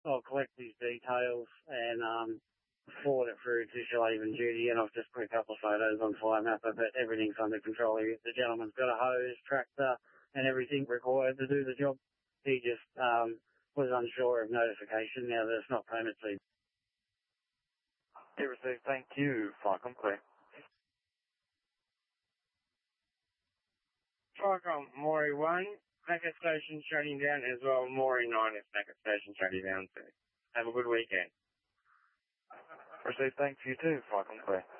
I'll collect his details and forward it through to Shoalhaven Duty, and I've just put a couple of photos on Fire Mapper, but everything's under control. The gentleman's got a hose, tractor, and everything required to do the job. He just was unsure of notification now that it's not permit season. You received, thank you. Flycom clear. Flycom, Maury 1, Packet Station shutting down as well. Maury 9 is Packet Station shutting down too. Have a good weekend. Received, thanks you too. Flycom clear.